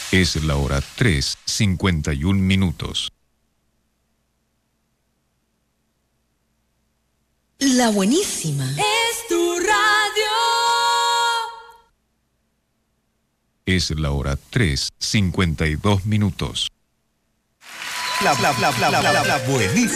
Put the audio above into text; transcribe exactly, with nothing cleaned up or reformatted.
Es la hora tres, cincuenta y un minutos. La buenísima. Es tu radio. Es la hora tres, cincuenta y dos minutos. La, la, la, la, la, la, la buenísima.